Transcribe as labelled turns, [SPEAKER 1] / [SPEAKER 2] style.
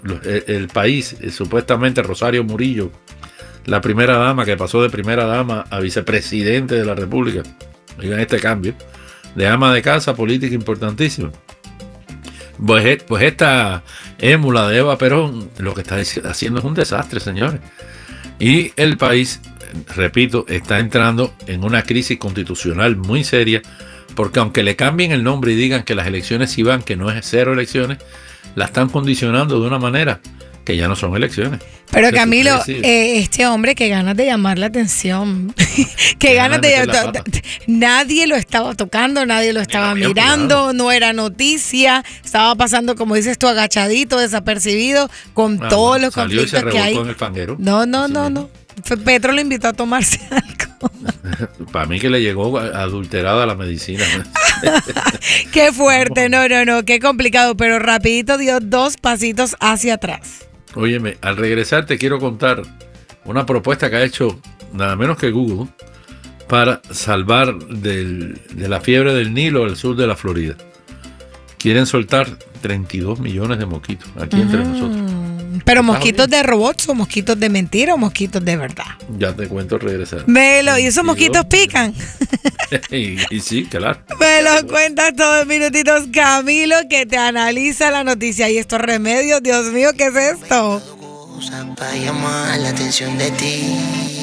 [SPEAKER 1] el país, supuestamente Rosario Murillo, la primera dama que pasó de primera dama a vicepresidente de la República, oigan este cambio, de ama de casa, política importantísima. Pues esta émula de Eva Perón lo que está haciendo es un desastre, señores. Y el país, repito, está entrando en una crisis constitucional muy seria, porque aunque le cambien el nombre y digan que las elecciones sí van, que no es 0 elecciones, la están condicionando de una manera que ya no son elecciones.
[SPEAKER 2] Pero Camilo, este hombre, qué ganas de llamar la atención. Qué ganas de nadie lo estaba tocando, nadie lo estaba mirando, no era noticia, estaba pasando, como dices tú, agachadito, desapercibido, con todos los conflictos que hay.
[SPEAKER 1] En el fanguero.
[SPEAKER 2] No. Petro lo invitó a tomarse algo.
[SPEAKER 1] Para mí que le llegó adulterada la medicina.
[SPEAKER 2] Qué fuerte, no, qué complicado, pero rapidito dio 2 pasitos hacia atrás.
[SPEAKER 1] Óyeme, al regresar te quiero contar una propuesta que ha hecho nada menos que Google para salvar de la fiebre del Nilo al sur de la Florida. Quieren soltar 32 millones de mosquitos aquí entre nosotros.
[SPEAKER 2] ¿Pero mosquitos de robots o mosquitos de mentira o mosquitos de verdad?
[SPEAKER 1] Ya te cuento al regresar.
[SPEAKER 2] ¿Y esos mosquitos pican?
[SPEAKER 1] y sí, claro.
[SPEAKER 2] Me lo cuentas todos minutitos, Camilo, que te analiza la noticia. Y estos remedios, Dios mío, ¿qué es esto?
[SPEAKER 3] Para llamar la atención de ti.